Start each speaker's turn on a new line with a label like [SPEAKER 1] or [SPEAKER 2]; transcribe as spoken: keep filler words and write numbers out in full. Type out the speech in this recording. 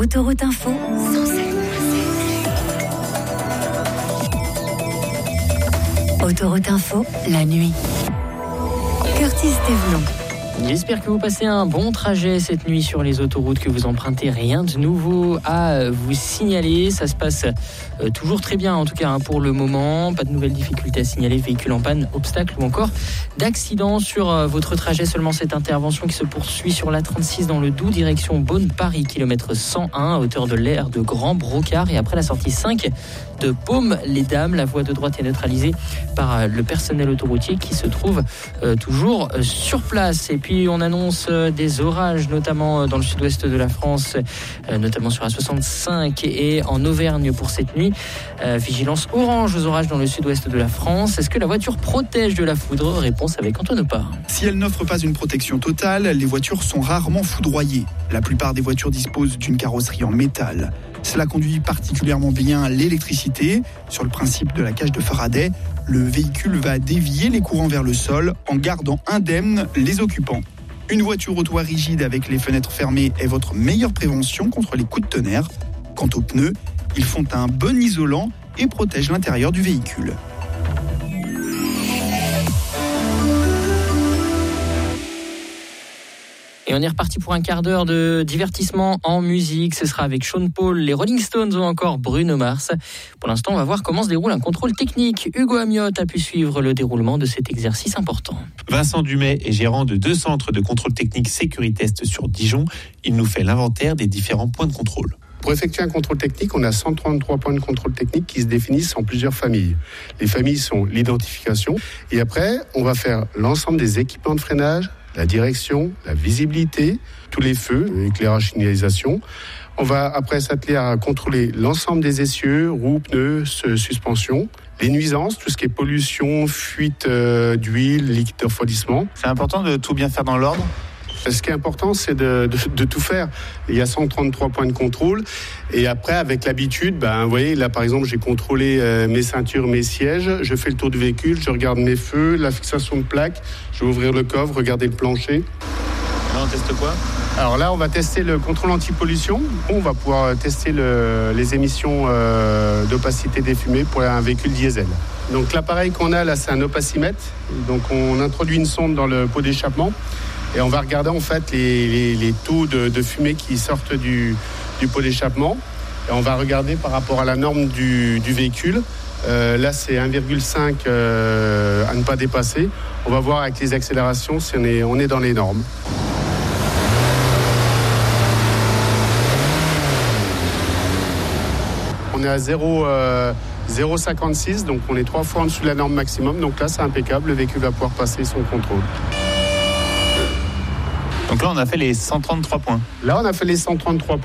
[SPEAKER 1] Autoroute Info, cent sept. Autoroute Info, la nuit. Curtis Thévelon.
[SPEAKER 2] J'espère que vous passez un bon trajet cette nuit sur les autoroutes, que vous empruntez. Rien de nouveau à vous signaler. Ça se passe euh, toujours très bien, en tout cas hein, pour le moment. Pas de nouvelles difficultés à signaler, véhicules en panne, obstacles ou encore d'accidents sur euh, votre trajet. Seulement cette intervention qui se poursuit sur la trente-six dans le Doubs, direction Beaune-Paris, kilomètre cent un, à hauteur de l'aire de Grand Brocard. Et après la sortie cinq de Baume-les-Dames, la voie de droite est neutralisée par euh, le personnel autoroutier qui se trouve euh, toujours euh, sur place. Et puis on annonce des orages, notamment dans le sud-ouest de la France, notamment sur la soixante-cinq et en Auvergne pour cette nuit. Euh, vigilance orange aux orages dans le sud-ouest de la France. Est-ce que la voiture protège de la foudre ? Réponse avec Antoine Opar.
[SPEAKER 3] Si elle n'offre pas une protection totale, les voitures sont rarement foudroyées. La plupart des voitures disposent d'une carrosserie en métal. Cela conduit particulièrement bien l'électricité. Sur le principe de la cage de Faraday, le véhicule va dévier les courants vers le sol en gardant indemnes les occupants. Une voiture au toit rigide avec les fenêtres fermées est votre meilleure prévention contre les coups de tonnerre. Quant aux pneus, ils font un bon isolant et protègent l'intérieur du véhicule.
[SPEAKER 2] Et on est reparti pour un quart d'heure de divertissement en musique. Ce sera avec Sean Paul, les Rolling Stones ou encore Bruno Mars. Pour l'instant, on va voir comment se déroule un contrôle technique. Hugo Amiotte a pu suivre le déroulement de cet exercice important.
[SPEAKER 4] Vincent Dumais est gérant de deux centres de contrôle technique Sécuritest sur Dijon. Il nous fait l'inventaire des différents points de contrôle.
[SPEAKER 5] Pour effectuer un contrôle technique, on a cent trente-trois points de contrôle technique qui se définissent en plusieurs familles. Les familles sont l'identification et après, on va faire l'ensemble des équipements de freinage, la direction, la visibilité, tous les feux, éclairage, signalisation. On va après s'atteler à contrôler l'ensemble des essieux, roues, pneus, suspension, les nuisances, tout ce qui est pollution, fuite euh, d'huile, liquide de refroidissement.
[SPEAKER 6] C'est important de tout bien faire dans l'ordre ?
[SPEAKER 5] Ce qui est important, c'est de, de, de tout faire. Il y a cent trente-trois points de contrôle. Et après, avec l'habitude, ben, vous voyez, là, par exemple, j'ai contrôlé euh, mes ceintures, mes sièges. Je fais le tour du véhicule, je regarde mes feux, la fixation de plaques. Je vais ouvrir le coffre, regarder le plancher.
[SPEAKER 6] Là, on teste quoi ?
[SPEAKER 5] Alors là, on va tester le contrôle anti-pollution. On va pouvoir tester le, les émissions euh, d'opacité des fumées pour un véhicule diesel. Donc l'appareil qu'on a là, c'est un opacimètre. Donc on introduit une sonde dans le pot d'échappement. Et on va regarder en fait les, les, les taux de, de fumée qui sortent du, du pot d'échappement. Et on va regarder par rapport à la norme du, du véhicule. Euh, là, c'est un virgule cinq euh, à ne pas dépasser. On va voir avec les accélérations si on est, on est dans les normes. On est à zéro virgule cinquante-six, donc on est trois fois en dessous de la norme maximum. Donc là, c'est impeccable. Le véhicule va pouvoir passer son contrôle.
[SPEAKER 6] Donc là, on a fait les cent trente-trois points.
[SPEAKER 5] Là, on a fait les cent trente-trois points.